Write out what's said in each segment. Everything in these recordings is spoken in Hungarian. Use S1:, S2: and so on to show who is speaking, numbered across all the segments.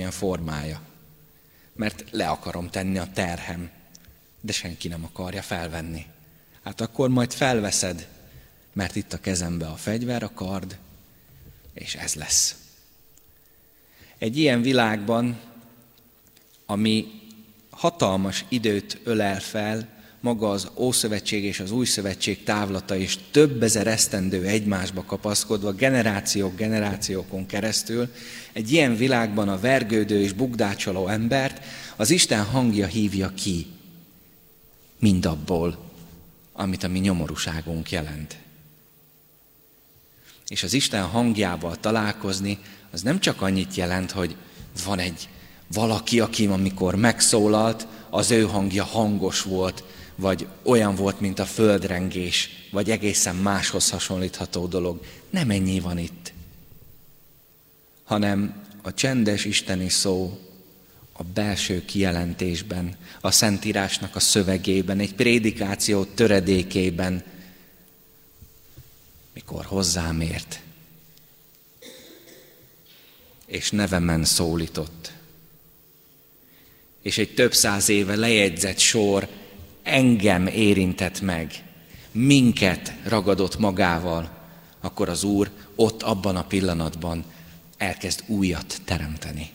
S1: valamilyen formája. Mert le akarom tenni a terhem, de senki nem akarja felvenni. Hát akkor majd felveszed, mert itt a kezembe a fegyver, a kard, és ez lesz. Egy ilyen világban, ami hatalmas időt ölel fel, maga az Ószövetség és az Új Szövetség távlata is több ezer esztendő egymásba kapaszkodva, generációkon keresztül, egy ilyen világban a vergődő és bukdácsoló embert az Isten hangja hívja ki mindabból, amit a mi nyomorúságunk jelent. És az Isten hangjával találkozni, az nem csak annyit jelent, hogy van egy valaki, aki amikor megszólalt, az ő hangja hangos volt, vagy olyan volt, mint a földrengés, vagy egészen máshoz hasonlítható dolog. Nem ennyi van itt, hanem a csendes isteni szó a belső kijelentésben, a Szentírásnak a szövegében, egy prédikáció töredékében, mikor hozzám ért, és nevemen szólított, és egy több száz éve lejegyzett sor engem érintett meg, minket ragadott magával, akkor az Úr ott abban a pillanatban elkezd újat teremteni.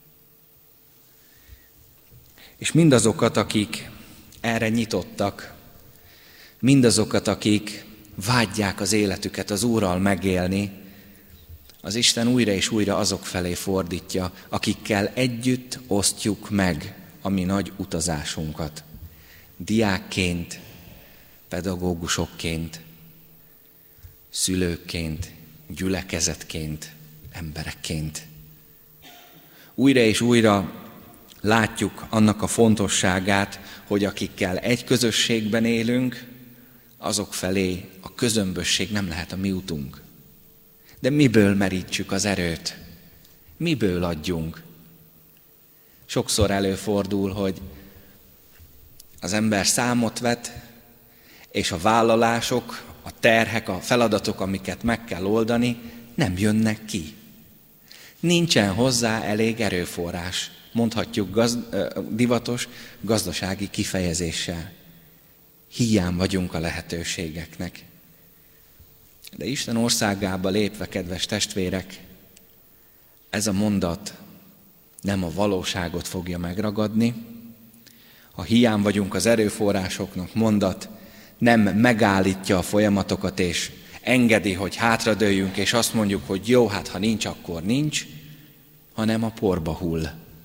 S1: És mindazokat, akik erre nyitottak, mindazokat, akik vágyják az életüket az Úrral megélni, az Isten újra és újra azok felé fordítja, akikkel együtt osztjuk meg a mi nagy utazásunkat. Diákként, pedagógusokként, szülőkként, gyülekezetként, emberekként. Újra és újra látjuk annak a fontosságát, hogy akikkel egy közösségben élünk, azok felé a közömbösség nem lehet a mi utunk. De miből merítsük az erőt? Miből adjunk? Sokszor előfordul, hogy az ember számot vet, és a vállalások, a terhek, a feladatok, amiket meg kell oldani, nem jönnek ki. Nincsen hozzá elég erőforrás, mondhatjuk divatos gazdasági kifejezéssel. Híján vagyunk a lehetőségeknek. De Isten országába lépve, kedves testvérek, ez a mondat nem a valóságot fogja megragadni. Ha hiány vagyunk az erőforrásoknak, mondat nem megállítja a folyamatokat, és engedi, hogy hátradőljünk, és azt mondjuk, hogy jó, hát ha nincs, akkor nincs, hanem a porba hull.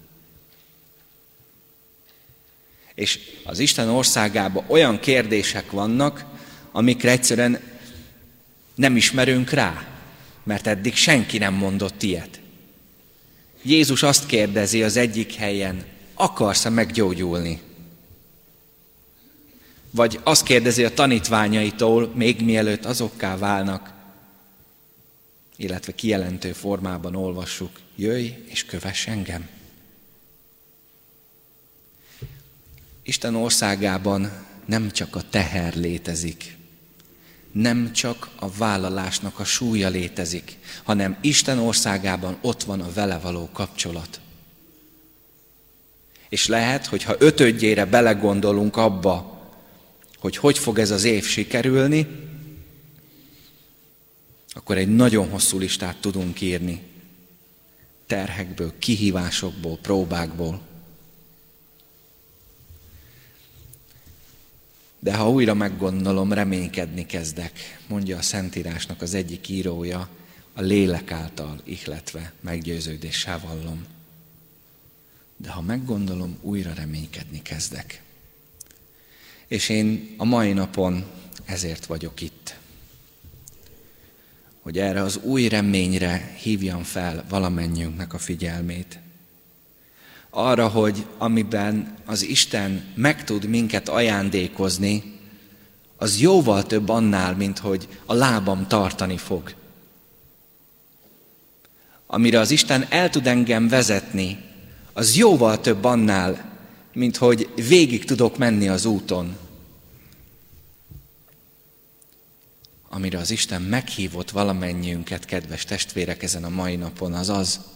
S1: És az Isten országában olyan kérdések vannak, amikre egyszerűen nem ismerünk rá, mert eddig senki nem mondott ilyet. Jézus azt kérdezi az egyik helyen, akarsz-e meggyógyulni? Vagy azt kérdezi a tanítványaitól, még mielőtt azokká válnak, illetve kijelentő formában olvassuk, jöjj és kövess engem. Isten országában nem csak a teher létezik, nem csak a vállalásnak a súlya létezik, hanem Isten országában ott van a vele való kapcsolat. És lehet, hogy ha ötödjére belegondolunk abba, hogy fog ez az év sikerülni, akkor egy nagyon hosszú listát tudunk írni. Terhekből, kihívásokból, próbákból. De ha újra meggondolom, reménykedni kezdek, mondja a Szentírásnak az egyik írója, a lélek által ihletve meggyőződéssel vallom. De ha meggondolom, újra reménykedni kezdek. És én a mai napon ezért vagyok itt. Hogy erre az új reményre hívjam fel valamennyiünknek a figyelmét. Arra, hogy amiben az Isten meg tud minket ajándékozni, az jóval több annál, mint hogy a lábam tartani fog. Amire az Isten el tud engem vezetni, az jóval több annál, mint hogy végig tudok menni az úton. Amire az Isten meghívott valamennyiünket, kedves testvérek, ezen a mai napon, az az,